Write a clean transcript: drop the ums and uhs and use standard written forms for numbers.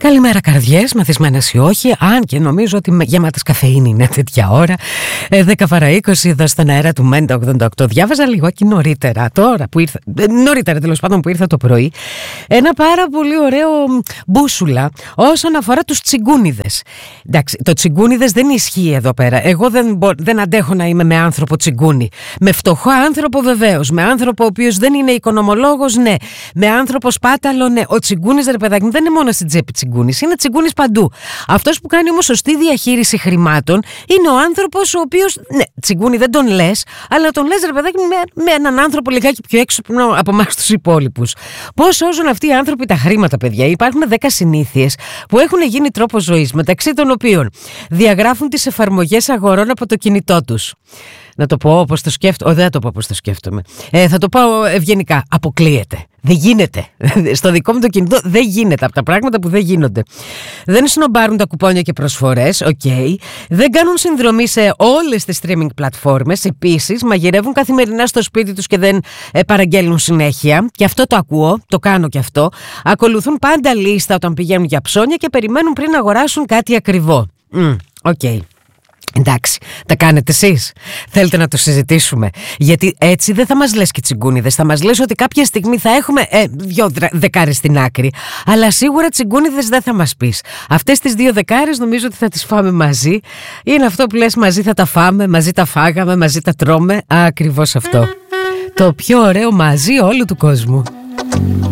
Καλημέρα καρδιές, μαθησμένες ή όχι, αν και νομίζω ότι γεμάτες καφεΐνη είναι τέτοια ώρα. 10 παρά 20 εδώ στον αέρα του Μέντα 88. Διάβαζα λιγάκι νωρίτερα, τώρα που ήρθα, νωρίτερα τέλος πάντων που ήρθα το πρωί, ένα πάρα πολύ ωραίο μπούσουλα όσον αφορά τους τσιγκούνιδες. Εντάξει, το τσιγκούνιδες δεν ισχύει εδώ πέρα. Εγώ δεν αντέχω να είμαι με άνθρωπο τσιγκούνι. Με φτωχό άνθρωπο βεβαίως, με άνθρωπο ο οποίος δεν είναι οικονομολόγος, ναι. Με άνθρωπο σπάταλο, ναι. Ο τσιγκούνις, ρε παιδάκι μου, δεν είναι μόνο στην τσέπη τσιγκούνις, είναι τσιγκούνις παντού. Αυτός που κάνει όμως σωστή διαχείριση χρημάτων είναι ο άνθρωπος ο οποίος, ναι, τσιγκούνι δεν τον λες, αλλά τον λες, ρε παιδάκι μου, με έναν άνθρωπο λιγάκι πιο έξυπνο από εμάς τους υπόλοιπους. Πώς σώζουν αυτοί οι άνθρωποι τα χρήματα, παιδιά? Υπάρχουν 10 συνήθειες που έχουν γίνει τρόπος ζωής, μεταξύ των οποίων διαγράφουν τις εφαρμογές αγορών από το κινητό τους. Να το πω όπως το σκέφτομαι. Δεν θα το πω όπως το σκέφτομαι. Θα το πω ευγενικά. Αποκλείεται. Δεν γίνεται. Στο δικό μου το κινητό δεν γίνεται. Από τα πράγματα που δεν γίνονται. Δεν σνομπάρουν τα κουπόνια και προσφορές. Okay. Δεν κάνουν συνδρομή σε όλες τις streaming πλατφόρμες. Επίσης, μαγειρεύουν καθημερινά στο σπίτι τους και δεν παραγγέλνουν συνέχεια. Και αυτό το ακούω. Το κάνω και αυτό. Ακολουθούν πάντα λίστα όταν πηγαίνουν για ψώνια και περιμένουν πριν αγοράσουν κάτι ακριβό. Οκ. Εντάξει, τα κάνετε εσείς? Θέλετε να το συζητήσουμε? Γιατί έτσι δεν θα μας λες και τσιγκούνιδες. Θα μας λες ότι κάποια στιγμή θα έχουμε 2 δεκάρες στην άκρη. Αλλά σίγουρα τσιγκούνιδες δεν θα μας πεις. Αυτές τις 2 δεκάρες νομίζω ότι θα τις φάμε μαζί. Είναι αυτό που λες, μαζί θα τα φάμε, μαζί τα φάγαμε, μαζί τα τρώμε. Ακριβώς αυτό. Το πιο ωραίο μαζί όλου του κόσμου.